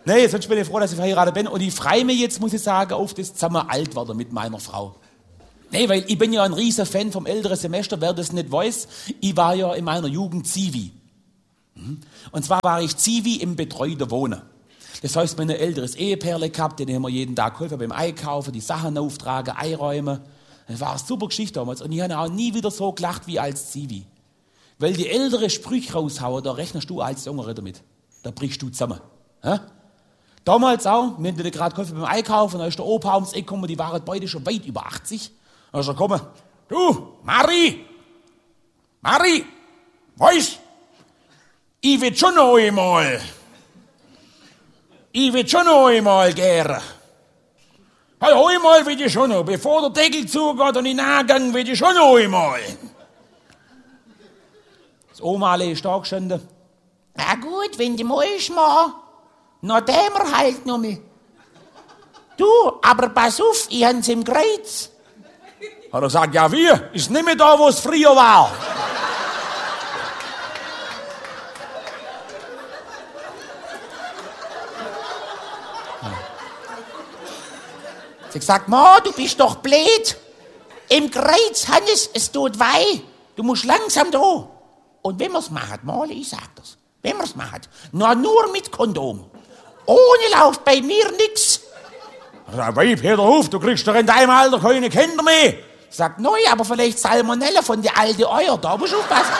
Nee, sonst bin ich froh, dass ich verheiratet bin. Und ich freue mich jetzt, muss ich sagen, auf das zusammen alt werden mit meiner Frau. Nee, weil ich bin ja ein riesen Fan vom älteren Semester. Wer das nicht weiß, ich war ja in meiner Jugend Zivi. Und zwar war ich Zivi im betreuten Wohnen. Das heißt, wir haben ein älteres Ehepärle gehabt, denen haben wir jeden Tag geholfen beim Einkaufen, die Sachen auftragen, einräumen. Das war eine super Geschichte damals. Und ich habe auch nie wieder so gelacht wie als Zivi. Weil die ältere Sprüche raushauen, da rechnest du als Jüngere damit. Da brichst du zusammen. Ja? Damals auch, wir haben denen gerade geholfen beim Einkaufen, da ist der Opa ums Eck gekommen, die waren beide schon weit über 80. Da ist er gekommen, du, Mari, weißt, ich will schon noch einmal gern. Hey, einmal will ich schon noch, bevor der Deckel zugeht und ich nachgehe, will ich schon noch einmal. Das Omale ist da gestanden. Na gut, wenn du musst, Mann, noch dämmer halt noch mal. Du, aber pass auf, ich hab's im Kreuz. Hat er gesagt, ja wie? Ist nicht mehr da, wo es früher war. Sie hat gesagt, Ma, du bist doch blöd. Im Kreuz, Hannes, es tut weh. Du musst langsam da. Und wenn man's macht, mal, ich sag das, wenn man's macht, nur mit Kondom. Ohne läuft bei mir nix. Sag, Weib, hör doch auf, du kriegst doch in deinem Alter keine Kinder mehr. Sagt, neu, aber vielleicht Salmonella von der alten Eier, da musst du aufpassen.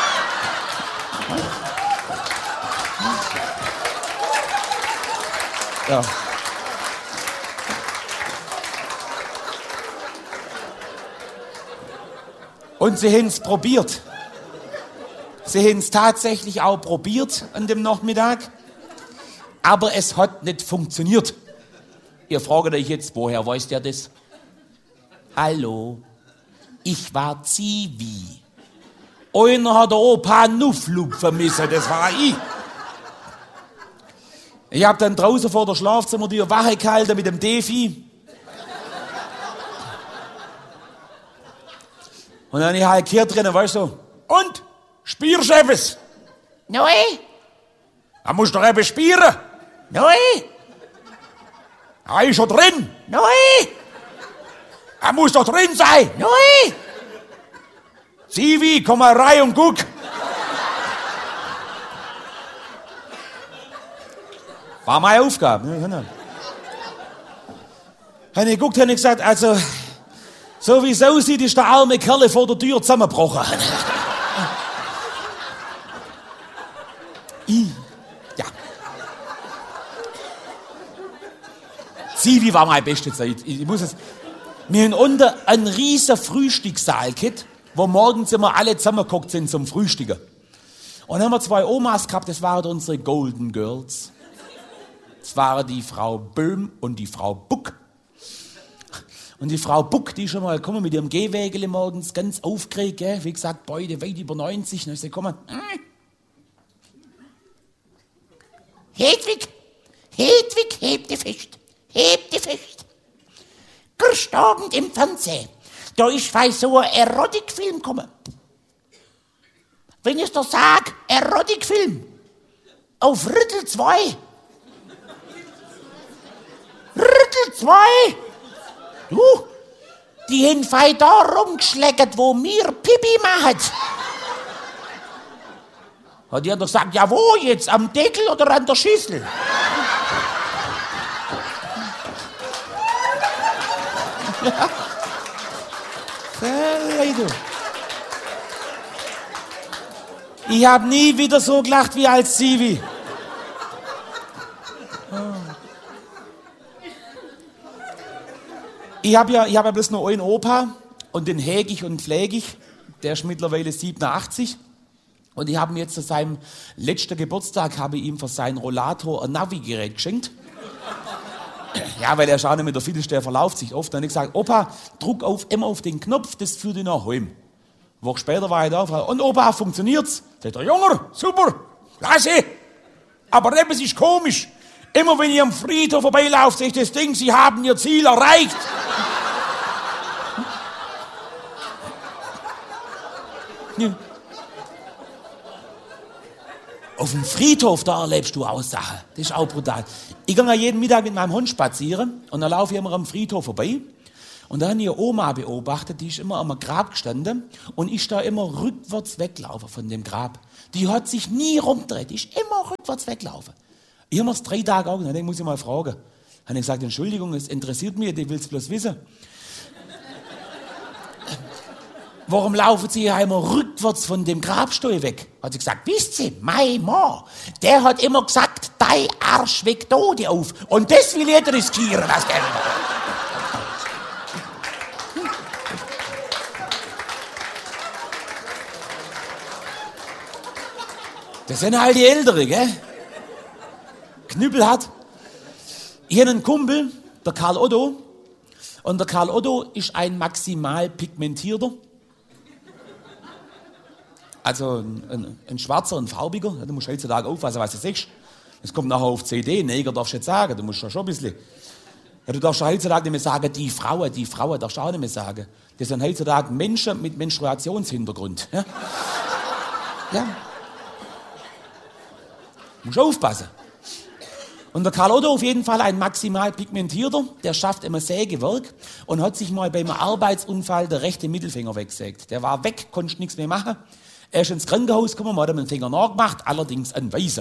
Ja. Und sie haben's probiert. Sie haben's tatsächlich auch probiert an dem Nachmittag. Aber es hat nicht funktioniert. Ihr fragt euch jetzt, woher weiß der das? Hallo, ich war Zivi. Einer hat der Opa Nufflug vermisst, das war ich. Ich hab dann draußen vor der Schlafzimmertür Wache gehalten mit dem Defi. Und dann habe ich halt gehört drinnen, weißt du, und? Spürst du etwas? Nein. Da musst du doch etwas spüren. Nein. Er ist schon drin. Nein. Er muss doch drin sein. Nein. Zivi, komm mal rein und guck. War meine Aufgabe. Habe ich geguckt, habe ich gesagt, also, so wie es aussieht, ist der arme Kerl vor der Tür zusammengebrochen. Ja. Zivi war meine beste Zeit. Wir haben unten einen riesen Frühstückssaal gehabt, wo morgens immer alle zusammengeguckt sind zum Frühstücken. Und dann haben wir zwei Omas gehabt, das waren unsere Golden Girls. Das waren die Frau Böhm und die Frau Buck. Und die Frau Buck, die ist schon mal gekommen mit ihrem Gehwägele morgens, ganz aufgeregt, gell? Wie gesagt, beide weit über 90. Dann ist sie gekommen. Hedwig, heb dich fest. Gestern Abend im Fernsehen, da ist so ein Erotikfilm gekommen. Wenn ich dir sag, Erotikfilm, auf Rüttel 2. Rüttel 2? Du, die haben fei da rumgeschleckert, wo mir Pipi machen. Hat die doch gesagt, ja wo jetzt, am Deckel oder an der Schüssel? Ja. Ich habe nie wieder so gelacht wie als Zivi. Ich hab ja bloß nur einen Opa und den hege ich und pflege ich. Der ist mittlerweile 87. Und ich habe ihm jetzt zu seinem letzten Geburtstag habe ich ihm für seinen Rollator ein Navigerät geschenkt. Ja, weil er schaut nicht mit der Viertel, der verlauft sich oft. Dann habe ich gesagt, Opa, druck immer auf den Knopf, das führt ihn nach Heim. Eine Woche später war ich da, und Opa, funktioniert's? Sagt er, Junge, super, klasse. Aber etwas ist komisch. Immer wenn ich am Friedhof vorbeilaufe, sehe ich das Ding, Sie haben Ihr Ziel erreicht. Ja. Auf dem Friedhof, da erlebst du auch Sachen. Das ist auch brutal. Ich gehe jeden Mittag mit meinem Hund spazieren und dann laufe ich immer am Friedhof vorbei. Und da habe ich eine Oma beobachtet, die ist immer am Grab gestanden und ist da immer rückwärts weglaufen von dem Grab. Die hat sich nie rumgedreht, die ist immer rückwärts weglaufen. Ich habe mir das 3 Tage auch, dann muss ich mal fragen. Dann habe ich gesagt, Entschuldigung, es interessiert mich, ich will es bloß wissen. Warum laufen Sie hier immer rückwärts von dem Grabstuhl weg? Hat sie gesagt, wisst Sie, mein Mann, der hat immer gesagt, dein Arsch weckt Tode auf. Und das will ich riskieren, das Geld. Das sind halt die Ältere, gell? Knüppel hat. Ich habe einen Kumpel, der Karl Otto. Und der Karl Otto ist ein maximal pigmentierter. Also ein schwarzer, ein farbiger. Du musst heutzutage aufpassen, was du sagst. Das kommt nachher auf CD. Neger darfst du jetzt sagen. Du musst schon ein bisschen. Ja, du darfst heutzutage nicht mehr sagen, die Frauen darfst du auch nicht mehr sagen. Das sind heutzutage Menschen mit Menstruationshintergrund. Ja? Ja. Du musst aufpassen. Und der Karl Otto auf jeden Fall ein maximal pigmentierter, der schafft immer Sägewerk und hat sich mal beim Arbeitsunfall der rechte Mittelfinger weggesägt. Der war weg, konnte nichts mehr machen. Er ist ins Krankenhaus gekommen, man hat ihm den Finger nachgemacht, allerdings ein weißer.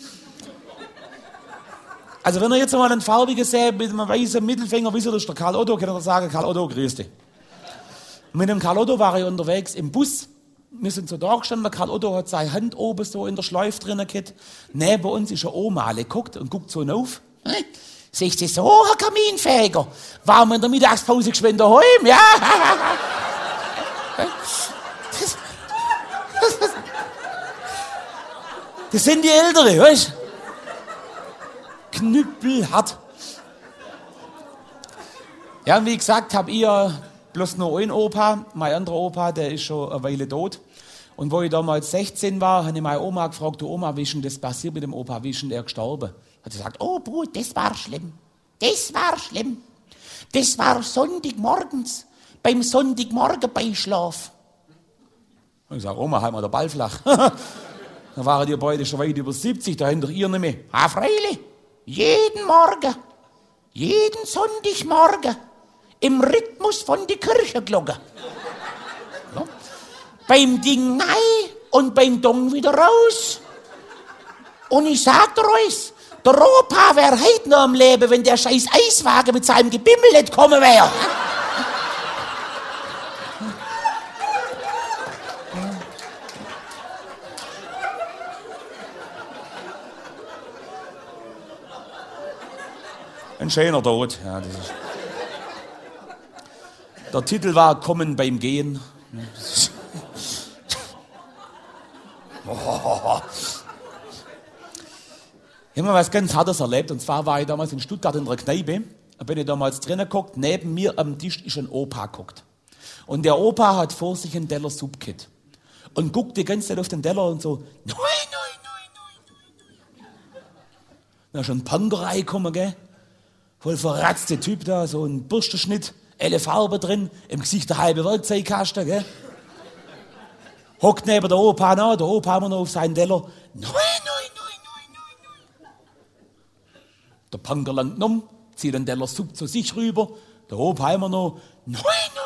Also wenn er jetzt mal einen farbigen sägt mit einem weißen Mittelfinger, wisst ihr, das ist der Karl Otto, kann er sagen, Karl Otto, grüß dich. Und mit dem Karl Otto war ich unterwegs im Bus. Wir sind so da gestanden, der Karl Otto hat seine Hand oben so in der Schleife drin gehabt. Neben uns ist eine Oma, die guckt so auf. Siehst du so, Herr Kaminfeger? Waren wir in der Mittagspause geschwind daheim? Ja. Das sind die Ältere, weißt du? Knüppelhart. Ja, und wie gesagt, habe ich bloß nur einen Opa. Mein anderer Opa, der ist schon eine Weile tot. Und wo ich damals 16 war, habe ich meine Oma gefragt, du Oma, wie ist denn das passiert mit dem Opa? Wie ist denn der gestorben? Hat sie gesagt, oh Bruder, das war schlimm. Das war schlimm. Das war Sonntagmorgens, beim Sonntagmorgen-Beischlaf. Und ich sage, Oma, halt mal den Ball flach. Dann waren die beide schon weit über 70, da habt ihr nicht mehr. Ah, freilich, jeden Morgen, jeden Sonntagmorgen, im Rhythmus von die Kirchenglocke. Ja. Beim Ding rein und beim Dong wieder raus. Und ich sag dir euch, der Opa wäre heute noch am Leben, wenn der scheiß Eiswagen mit seinem Gebimmel nicht kommen wäre. Ein schöner Tod. Ja, das ist. Der Titel war Kommen beim Gehen. Oh. Ich habe mal was ganz Hartes erlebt. Und zwar war ich damals in Stuttgart in der Kneipe. Da bin ich damals drinnen geguckt. Neben mir am Tisch ist ein Opa geguckt. Und der Opa hat vor sich einen Teller Suppe gehabt. Und guckt die ganze Zeit auf den Teller und so. Nein. Da ist schon ein Panker reingekommen, gell? Voll verratzte Typ da, so ein Bürstenschnitt, alle Farbe drin, im Gesicht der halbe Werkzeugkasten, gell? Hockt neben der Opa nach, der Opa immer noch auf seinen Teller. Nein. Der Panker langt um, zieht den Teller Suppe zu sich rüber, der Opa immer noch. Nein.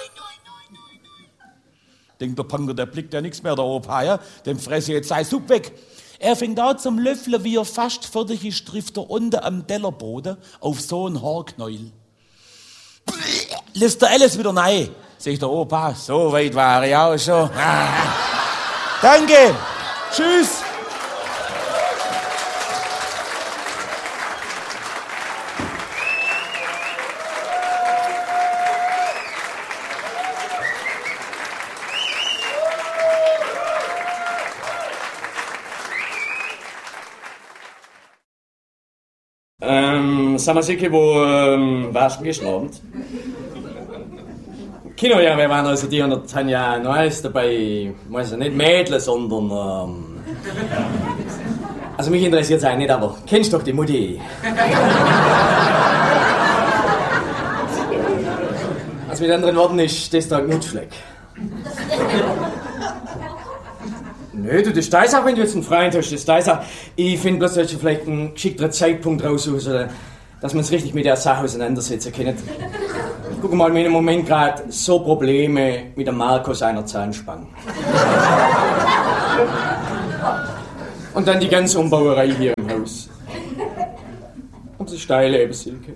Denkt der Panker, der blickt ja nichts mehr, der Opa, ja? Dem fresse ich jetzt seine Suppe weg. Er fängt an zum Löffeln, wie er fast fertig ist, trifft er unten am Tellerboden auf so einen Haarknäuel. Lässt er alles wieder rein. Sagt der Opa, so weit war ich auch schon. Danke. Tschüss. Sind wir sicher, wo warst du gestern Abend? Kino, ja, wir waren also die und haben ja Neues dabei, also nicht Mädel, sondern also mich interessiert es eigentlich nicht, aber kennst doch die Mutti? Also mit anderen Worten ist das der Knutschfleck. Nö, du, das ist deine Sache, wenn du jetzt einen Freund hast, das ist deine Sache. Ich finde bloß, dass du vielleicht einen geschickteren Zeitpunkt raussuchst, oder dass wir uns richtig mit der Sache auseinandersetzen können. Guck mal, wir haben im Moment gerade so Probleme mit dem Markus einer Zahnspange. Und dann die ganze Umbauerei hier im Haus. Und das Steilleben, Silke.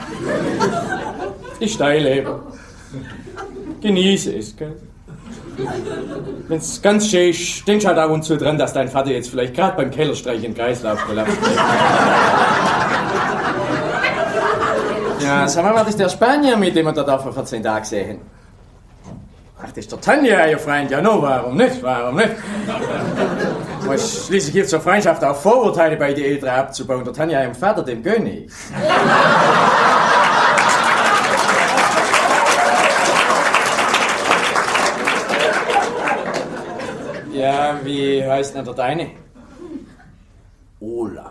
Die Steilleben. Genieße es, gell? Wenn's ganz schön ist, denkst halt ab und zu dran, dass dein Vater jetzt vielleicht gerade beim Kellerstreich in Kreislauf kollapst. Ja, sag mal, was ist der Spanier, mit dem wir da vor 14 Tagen sehen? Ach, das ist der Tanja, ihr Freund. Ja, no, warum nicht? Warum nicht? Schließlich gibt es zur Freundschaft auch Vorurteile bei den Eltern abzubauen. Der Tanja, ihrem Vater, dem gönne ich. Ja, wie heißt denn der deine? Olaf.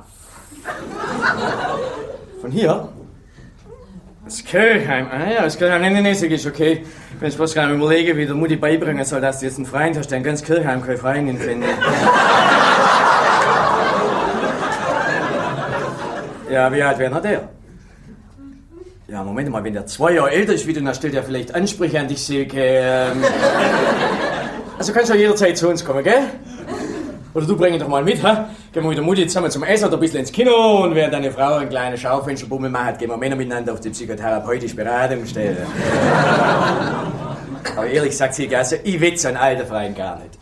Von hier? Das Kirchheim. Ah ja, das Kirchheim. Nein, das ist okay. Wenn ich bloß gerade überlege, wie der Mutti beibringen soll, dass du jetzt einen Freund hast, der in ganz Kirchheim keine Freundin findet. Ja, wie alt wäre der? Ja, Moment mal, wenn der 2 Jahre älter ist wie du, dann stellt er vielleicht Ansprüche an dich, Silke. Also kannst du ja jederzeit zu uns kommen, gell? Oder du bring ihn doch mal mit, ha? Gehen wir mit der Mutti zusammen zum Essen oder ein bisschen ins Kino und während deine Frau eine kleine Schaufensterbummel macht, gehen wir Männer miteinander auf die psychotherapeutische Beratungsstelle. Aber ehrlich gesagt, Silke, also ich will so einen alten Freund gar nicht.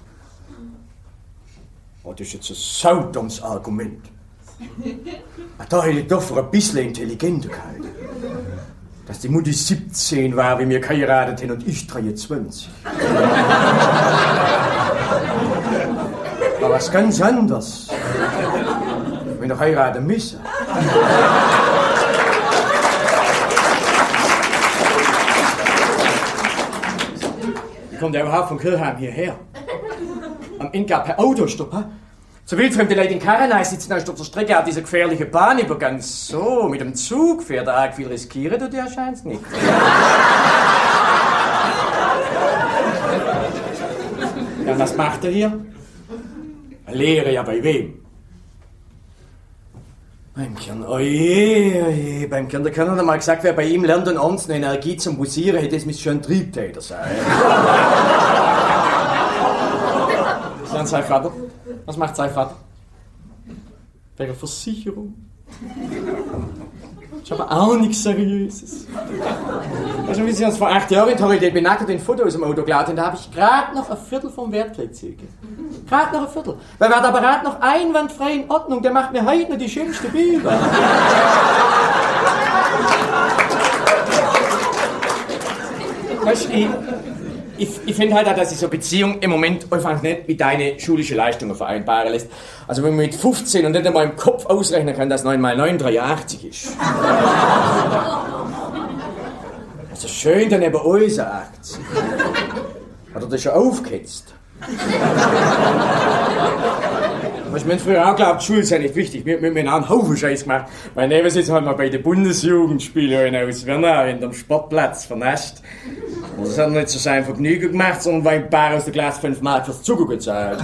Oh, das ist jetzt ein saudummes Argument. Da hätte ich doch für ein bisschen intelligenter gehalten. Dass die Mutti 17 war, wie wir geheiratet haben und ich 23. Aber was ganz anderes. Wenn wir heiraten müssen. Wie kommt der überhaupt von Kirchheim hierher? Am Ende per Autostopp, ha? So wildfremde Leute in Karrenei sitzen auf der Strecke auf dieser gefährlichen Bahnübergang. So, mit dem Zug fährt er arg viel riskieren, du, der scheint's nicht. Ja, was macht er hier? Eine Lehre, ja bei wem? Beim Kern, oje, beim Kern, der Kern hat mal gesagt, wer bei ihm lernt und abends eine Energie zum Bussieren hätte, das müsste schon ein Triebtäter sein. Was ist denn sein Vater? Was macht sein Vater? Bei der Versicherung. Das ist aber auch nichts Seriöses. Weißt du, wie sie uns vor 8 Jahren in Torridell benackt den Foto aus dem Auto geladen und da habe ich gerade noch ein Viertel vom Wert gelegt, Silke. Gerade noch ein Viertel. Weil war der Apparat noch einwandfrei in Ordnung, der macht mir heute noch die schönsten Bilder. Weißt du, ich finde halt auch, dass sich so Beziehung im Moment einfach nicht mit deinen schulischen Leistungen vereinbaren lässt. Also wenn man mit 15 und nicht einmal im Kopf ausrechnen kann, dass 9 mal 9 83 ist. Also schön daneben uns sagt. Hat er das schon aufgehetzt? Was mir früher auch glaubt, Schule sei nicht wichtig. Wir haben auch einen Haufen Scheiß gemacht. Mein Neffe sitzt halt mal bei den Bundesjugendspielen aus Wernau hinterm Sportplatz vernascht. Und das hat er nicht zu seinem Vergnügen gemacht, sondern weil ein paar aus der Klasse 5 Mark fürs Zucker gezahlt.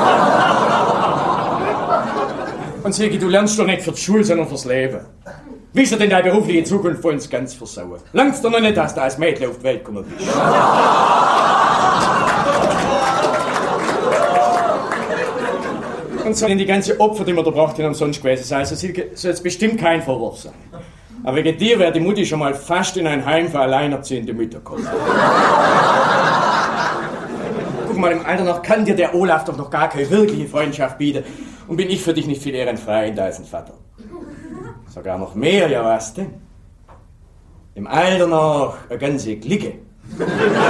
Und Silke, du lernst doch nicht für die Schule, sondern fürs Leben. Willst du denn deine berufliche Zukunft vor uns ganz versauen? Langst du noch nicht, dass du als Mädchen auf die Welt gekommen bist? Und so sind die ganzen Opfer, die wir da braucht haben, umsonst gewesen sein. Also Silke, soll jetzt bestimmt kein Vorwurf sein. Aber wegen dir wäre die Mutti schon mal fast in ein Heim für alleinerziehende Mütter gekommen. Guck mal, im Alter noch kann dir der Olaf doch noch gar keine wirkliche Freundschaft bieten. Und bin ich für dich nicht viel eher ein Freund als ein Vater. Sogar noch mehr, ja was denn? Im Alter noch eine ganze Clique.